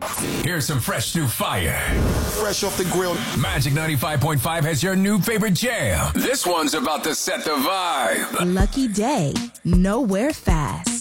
Here's some fresh new fire. Fresh off the grill. Magic 95.5 has your new favorite jam. This one's about to set the vibe. Lucky Day, Nowhere Fast.